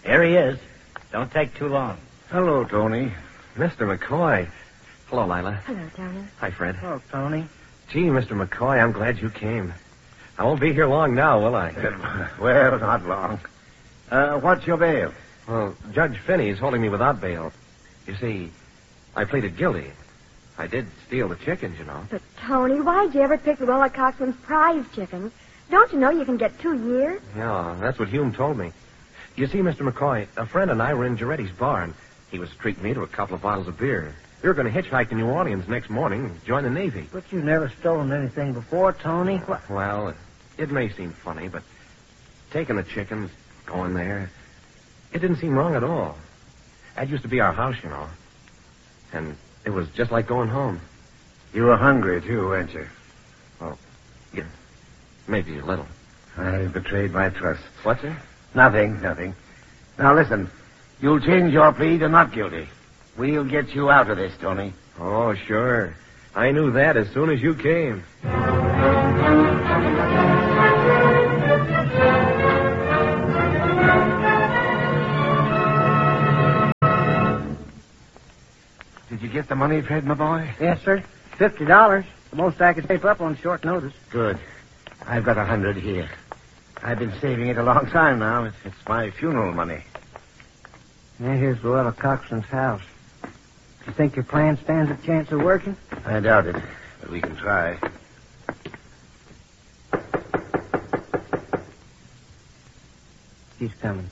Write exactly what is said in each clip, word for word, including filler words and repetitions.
Here he is. Don't take too long. Hello, Tony. Mister McCoy. Hello, Lila. Hello, Tony. Hi, Fred. Oh, Tony. Gee, Mister McCoy, I'm glad you came. I won't be here long now, will I? Uh, well, not long. Uh, what's your bail? Well, Judge Finney's holding me without bail. You see, I pleaded guilty. I did steal the chickens, you know. But, Tony, why'd you ever pick Luella Coxman's prize chickens? Don't you know you can get two years? Yeah, that's what Hume told me. You see, Mister McCoy, a friend and I were in Giretti's barn. He was treating me to a couple of bottles of beer. We were going to hitchhike to New Orleans next morning and join the Navy. But you've never stolen anything before, Tony. What? Well, it may seem funny, but taking the chickens, going there, it didn't seem wrong at all. That used to be our house, you know. And it was just like going home. You were hungry, too, weren't you? Well, yeah, maybe a little. I betrayed my trust. What's it? Nothing, nothing. Now, listen. You'll change your plea to not guilty. We'll get you out of this, Tony. Oh, sure. I knew that as soon as you came. Did you get the money, Fred, my boy? Yes, sir. Fifty dollars. The most I could save up on short notice. Good. I've got a hundred here. I've been saving it a long time now. It's, it's my funeral money. And here's Luella Coxman's house. You think your plan stands a chance of working? I doubt it, but we can try. He's coming.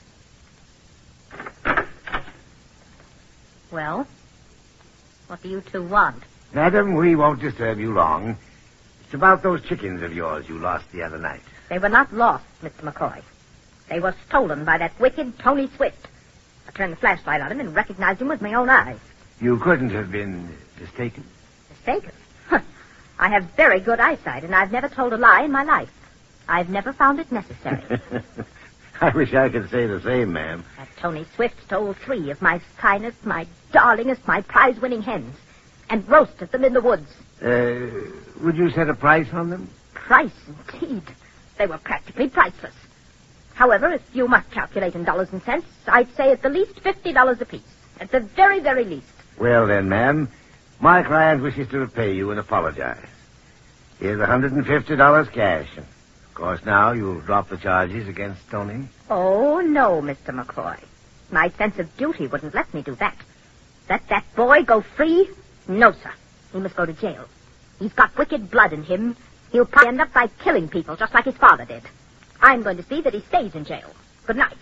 Well, what do you two want? Madam, we won't disturb you long. It's about those chickens of yours you lost the other night. They were not lost, Mister McCoy. They were stolen by that wicked Tony Swift. I turned the flashlight on him and recognized him with my own eyes. You couldn't have been mistaken. Mistaken? Huh. I have very good eyesight, and I've never told a lie in my life. I've never found it necessary. I wish I could say the same, ma'am. That Tony Swift stole three of my finest, my darlingest, my prize-winning hens, and roasted them in the woods. Uh, would you set a price on them? Price, indeed. They were practically priceless. However, if you must calculate in dollars and cents, I'd say at the least fifty dollars apiece. At the very, very least. Well, then, ma'am, my client wishes to repay you and apologize. Here's one hundred fifty dollars cash. And of course, now you'll drop the charges against Tony. Oh, no, Mister McCoy. My sense of duty wouldn't let me do that. Let that boy go free? No, sir. He must go to jail. He's got wicked blood in him. He'll probably end up by killing people just like his father did. I'm going to see that he stays in jail. Good night.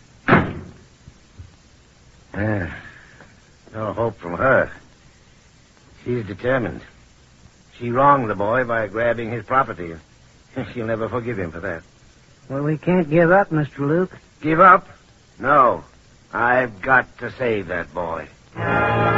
Uh, no hope from her. She's determined. She wronged the boy by grabbing his property. She'll never forgive him for that. Well, we can't give up, Mister Luke. Give up? No. I've got to save that boy.